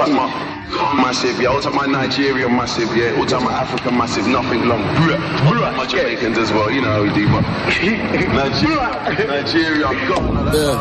time my massive, yeah. All time my Nigerian massive, yeah. All time my African massive, nothing long. My Jamaicans as well, you know how we do, but Nigeria, God.